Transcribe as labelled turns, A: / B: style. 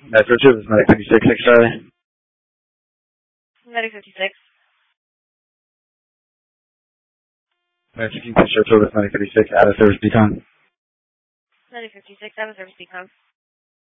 A: Metro 2, this is Medic 56, 6 Charlie.
B: Medic 56.
A: Medic 15, 6 Charlie, this is Medic 56, out of service, Beacon.
B: Medic 56, out of service, Beacon.